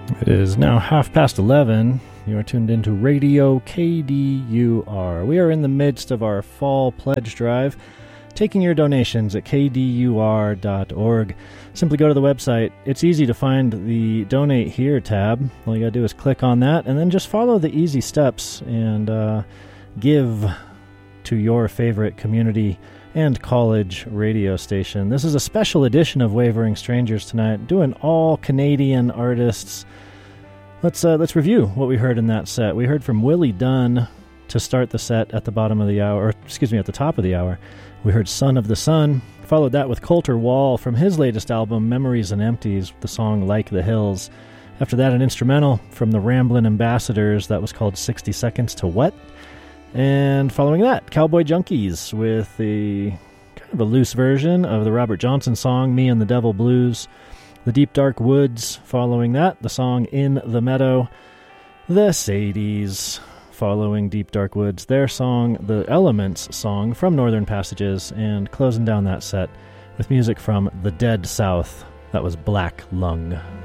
It is now 11:30. You are tuned into Radio KDUR. We are in the midst of our fall pledge drive, taking your donations at kdur.org. Simply go to the website. It's easy to find the Donate Here tab. All you got to do is click on that, and then just follow the easy steps and give to your favorite community and college radio station. This is a special edition of Wavering Strangers tonight, doing all Canadian artists. Let's review what we heard in that set. We heard from Willie Dunn to start the set at the bottom of the hour, at the top of the hour. We heard Son of the Sun, followed that with Colter Wall from his latest album, Memories and Empties, the song Like the Hills. After that, an instrumental from the Ramblin' Ambassadors that was called 60 Seconds to What? And following that, Cowboy Junkies with a kind of a loose version of the Robert Johnson song, Me and the Devil Blues. The Deep Dark Woods following that, the song In the Meadow. The Sadies following Deep Dark Woods, their song, the Elements song from Northern Passages, and closing down that set with music from the Dead South. That was Black Lung.